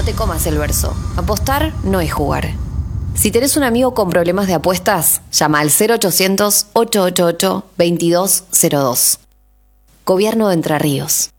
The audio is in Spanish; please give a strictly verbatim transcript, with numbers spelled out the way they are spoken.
te comas el verso. Apostar no es jugar. Si tenés un amigo con problemas de apuestas, llama al cero ochocientos, ochocientos ochenta y ocho, veintidós cero dos. Gobierno de Entre Ríos.